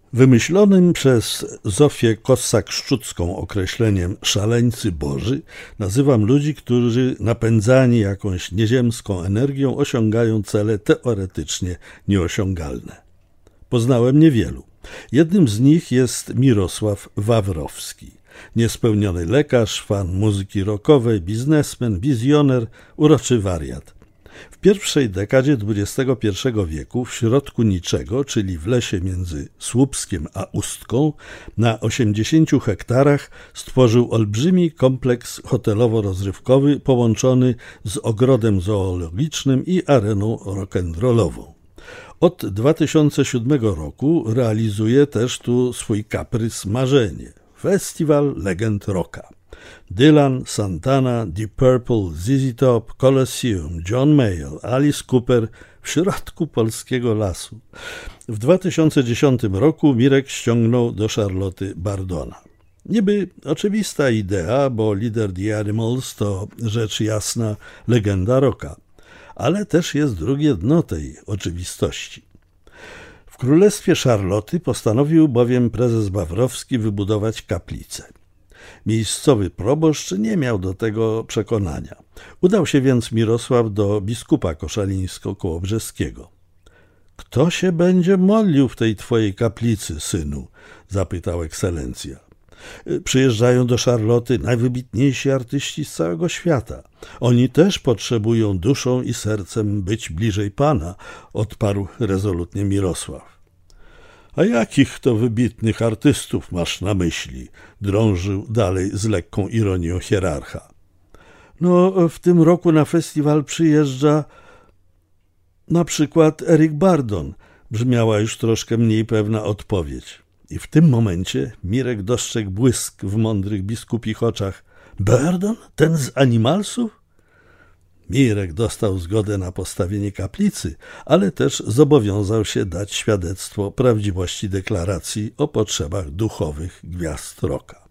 Wymyślonym przez Zofię Kossak-Szczucką określeniem szaleńcy boży nazywam ludzi, którzy napędzani jakąś nieziemską energią osiągają cele teoretycznie nieosiągalne. Poznałem niewielu. Jednym z nich jest Mirosław Wawrowski. Niespełniony lekarz, fan muzyki rockowej, biznesmen, wizjoner, uroczy wariat. W pierwszej dekadzie XXI wieku w środku niczego, czyli w lesie między Słupskiem a Ustką, na 80 hektarach stworzył olbrzymi kompleks hotelowo-rozrywkowy połączony z ogrodem zoologicznym i areną rock'n'rollową. Od 2007 roku realizuje też tu swój kaprys marzenie – Festiwal Legend Rocka. Dylan, Santana, Deep Purple, ZZ Top, Colosseum, John Mayall, Alice Cooper w środku polskiego lasu. W 2010 roku Mirek ściągnął do Charlotty Bardona. Niby oczywista idea, bo lider The Animals to rzecz jasna legenda rocka, ale też jest drugie dno tej oczywistości. W królestwie Charlotty postanowił bowiem prezes Wawrowski wybudować kaplicę. Miejscowy proboszcz nie miał do tego przekonania. Udał się więc Mirosław do biskupa koszalińsko-kołobrzeskiego. – Kto się będzie modlił w tej twojej kaplicy, synu? – zapytał ekscelencja. – Przyjeżdżają do Charlotty najwybitniejsi artyści z całego świata. Oni też potrzebują duszą i sercem być bliżej Pana – odparł rezolutnie Mirosław. A jakich to wybitnych artystów masz na myśli? Drążył dalej z lekką ironią hierarcha. No, w tym roku na festiwal przyjeżdża na przykład Eric Burdon, brzmiała już troszkę mniej pewna odpowiedź. I w tym momencie Mirek dostrzegł błysk w mądrych biskupich oczach. Burdon? Ten z Animalsów? Mirek dostał zgodę na postawienie kaplicy, ale też zobowiązał się dać świadectwo prawdziwości deklaracji o potrzebach duchowych gwiazd rocka.